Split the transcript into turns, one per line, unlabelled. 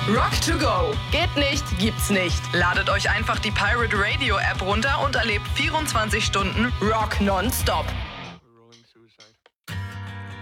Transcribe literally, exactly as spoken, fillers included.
Rock to go.
Geht nicht, gibt's nicht.
Ladet euch einfach die Pirate Radio App runter und erlebt vierundzwanzig Stunden Rock nonstop.